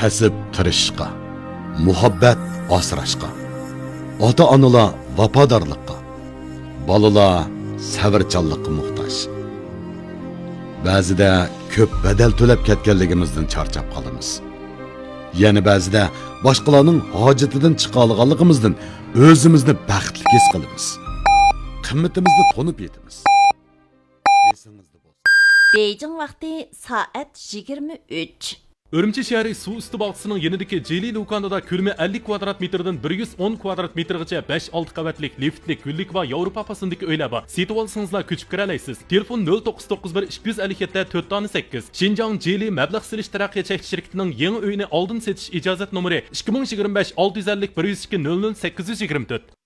kasb tirishishga, muhabbat asrashga, ota-onalar vafodorlikqa, bolalar sabrchanlikqa muhtoj. Ba'zida ko'p badal to'lab ketganligimizdan charchab qolamiz. Yana ba'zida boshqalarning hojatidan chiqa olganligimizdan o'zimizni baxtli his qilamiz. Qimmatimizni to'nib yetamiz. Esingizda bo'lsin. Beijing vaqti soat 23. Urumchi shahri suv usti bog'chisining yanidagi Jeli do'konida ko'lami 50 kvadrat metrdan 110 kvadrat metrgacha 5-6 qavatlik liftlik, gullik va Yevropa fasındagi uylar bor. Setib olsangizlar ko'chib kira olasiz. Telefon 0991 257 408. Xinjiang Jeli mablag' silish taraqqiyot chekish shirkatining yangi uyini oldin setish ijozat nomeri 2025 650 102 00 824.